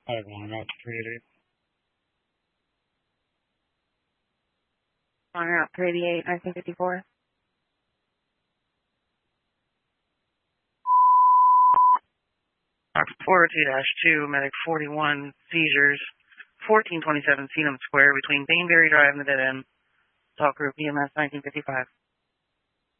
Hold on, out 388. On Route 388, 1954. Ox 402-2, medic 41, seizures, 1427 Seanum Square between Bainbury Drive and the dead end. Talk group EMS 1955.